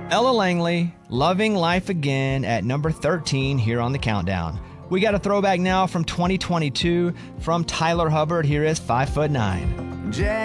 Ella Langley, Loving Life Again at number 13 here on the countdown. We got a throwback now from 2022 from Tyler Hubbard. Here is 5'9".